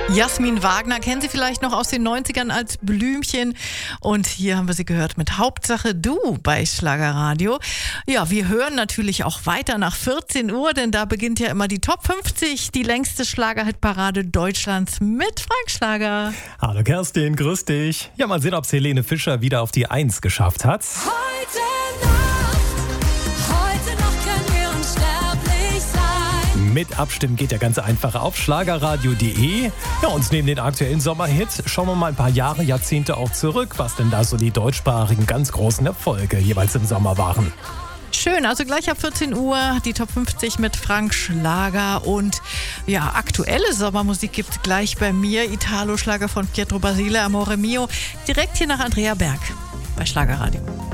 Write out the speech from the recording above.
Jasmin Wagner kennen Sie vielleicht noch aus den 90ern als Blümchen. Und hier haben wir sie gehört mit Hauptsache Du bei Schlagerradio. Ja, wir hören natürlich auch weiter nach 14 Uhr, denn da beginnt ja immer die Top 50, die längste Schlagerhitparade Deutschlands mit Frank Schlager. Hallo Kerstin, grüß dich. Ja, mal sehen, ob Helene Fischer wieder auf die 1 geschafft hat. Heute noch können wir unsterblich sein. Mit Abstimmen geht ja ganz einfach auf schlagerradio.de. Ja, und neben den aktuellen Sommerhits schauen wir mal ein paar Jahre, Jahrzehnte auch zurück, was denn da so die deutschsprachigen ganz großen Erfolge jeweils im Sommer waren. Schön, also gleich ab 14 Uhr die Top 50 mit Frank Schlager und ja, aktuelle Sommermusik gibt gleich bei mir. Italo-Schlager von Pietro Basile, Amore Mio, direkt hier nach Andrea Berg bei Schlagerradio.